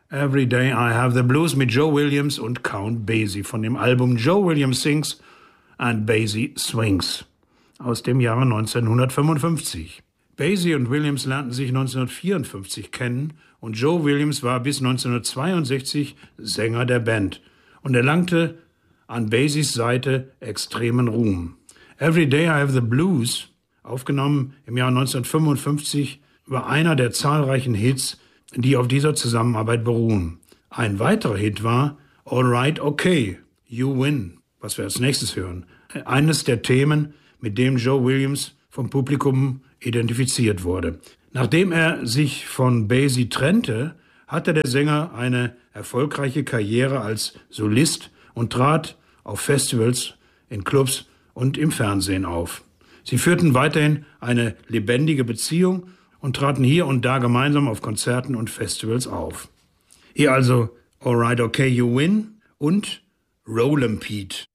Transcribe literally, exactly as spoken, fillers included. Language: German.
Every Day I Have the Blues mit Joe Williams und Count Basie von dem Album Joe Williams Sings and Basie Swings aus dem Jahre neunzehnhundertfünfundfünfzig. Basie und Williams lernten sich neunzehnhundertvierundfünfzig kennen und Joe Williams war bis neunzehnhundertzweiundsechzig Sänger der Band und erlangte an Basies Seite extremen Ruhm. Every Day I Have the Blues, aufgenommen im Jahr neunzehnhundertfünfundfünfzig, war einer der zahlreichen Hits, die auf dieser Zusammenarbeit beruhen. Ein weiterer Hit war Alright Okay, You Win, was wir als nächstes hören. Eines der Themen, mit dem Joe Williams vom Publikum identifiziert wurde. Nachdem er sich von Basie trennte, hatte der Sänger eine erfolgreiche Karriere als Solist und trat auf Festivals, in Clubs und im Fernsehen auf. Sie führten weiterhin eine lebendige Beziehung und traten hier und da gemeinsam auf Konzerten und Festivals auf. Hier also Alright Okay You Win und Rollin' Pete.